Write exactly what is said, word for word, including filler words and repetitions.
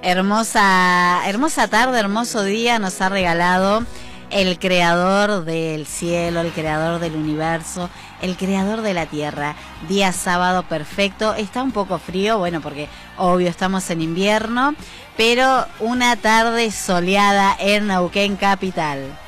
Hermosa, hermosa tarde, hermoso día nos ha regalado el creador del cielo, el creador del universo, el creador de la tierra. Día sábado perfecto, está un poco frío, bueno, porque obvio estamos en invierno, pero una tarde soleada en Neuquén capital.